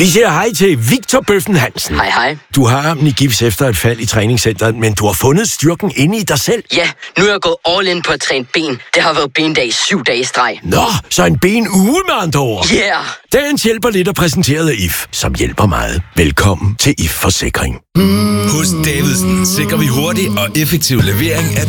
Vi siger hej til Victor Bøffen Hansen. Hej, hej. Du har armen i gips efter et fald i træningscenteret, men du har fundet styrken inde i dig selv. Ja, nu er jeg gået all in på at træne ben. Det har været bendag i 7 dage i streg. Nå, så en benuge med andre ord. Yeah! Dagens hjælper lidt er præsenteret af IF, som hjælper meget. Velkommen til IF Forsikring. Hos Davidsen sikrer vi hurtig og effektiv levering af